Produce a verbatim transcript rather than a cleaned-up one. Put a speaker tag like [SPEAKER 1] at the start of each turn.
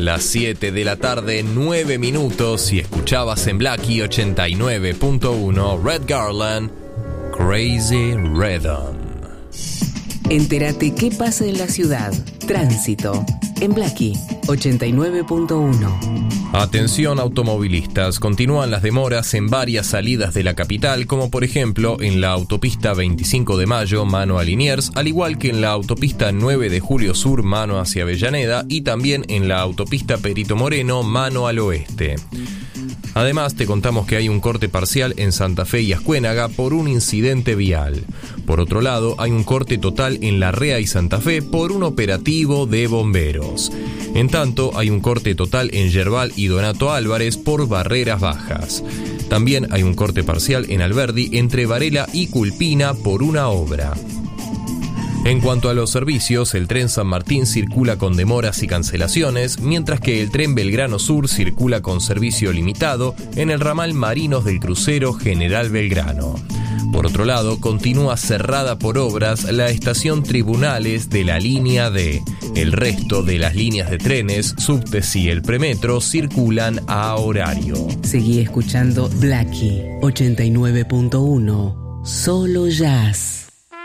[SPEAKER 1] Las siete de la tarde, nueve minutos, y escuchabas en Blackie ochenta y nueve punto uno Red Garland, Crazy Rhythm.
[SPEAKER 2] Entérate qué pasa en la ciudad. Tránsito en Blackie ochenta y nueve punto uno.
[SPEAKER 1] Atención automovilistas, continúan las demoras en varias salidas de la capital, como por ejemplo en la autopista veinticinco de mayo, mano a Liniers, al igual que en la autopista nueve de julio sur, mano hacia Avellaneda, y también en la autopista Perito Moreno, mano al oeste. Además, te contamos que hay un corte parcial en Santa Fe y Ascuénaga por un incidente vial. Por otro lado, hay un corte total en Larrea y Santa Fe por un operativo de bomberos. En tanto, hay un corte total en Yerbal y Donato Álvarez por barreras bajas. También hay un corte parcial en Alberdi entre Varela y Culpina por una obra. En cuanto a los servicios, el tren San Martín circula con demoras y cancelaciones, mientras que el tren Belgrano Sur circula con servicio limitado en el ramal Marinos del crucero General Belgrano. Por otro lado, continúa cerrada por obras la estación Tribunales de la línea D. El resto de las líneas de trenes, subtes y el premetro circulan a horario.
[SPEAKER 2] Seguí escuchando Blackie ochenta y nueve punto uno, solo jazz.